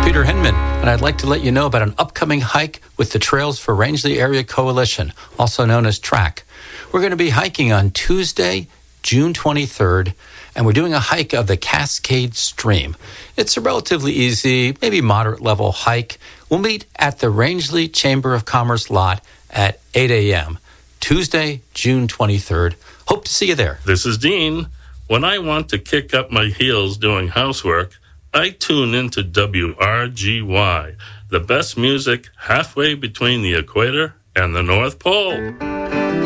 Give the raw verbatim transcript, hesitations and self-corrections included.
Peter Hinman, and I'd like to let you know about an upcoming hike with the Trails for Rangeley Area Coalition, also known as TRAC. We're going to be hiking on Tuesday, June twenty-third, and we're doing a hike of the Cascade Stream. It's a relatively easy, maybe moderate level hike. We'll meet at the Rangeley Chamber of Commerce lot at eight a.m. Tuesday, June twenty-third. Hope to see you there. This is Dean. When I want to kick up my heels doing housework, I tune into W R G Y, the best music halfway between the equator and the North Pole.